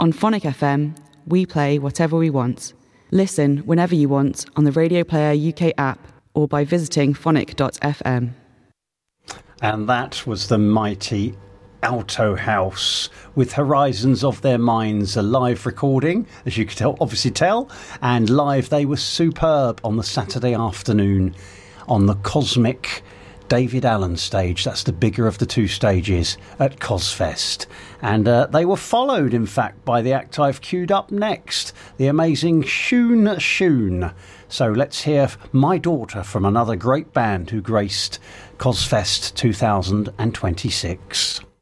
On Phonic FM, we play whatever we want. Listen whenever you want on the Radio Player UK app or by visiting phonic.fm. And that was the mighty Alto House with Horizons of Their Minds, a live recording, as you could obviously tell, and live they were superb on the Saturday afternoon on the Cosmic David Allen stage. That's the bigger of the two stages at Cosfest, and they were followed in fact by the act I've queued up next, the amazing Shoon Shoon. So let's hear My Daughter from another great band who graced Cosfest 2026.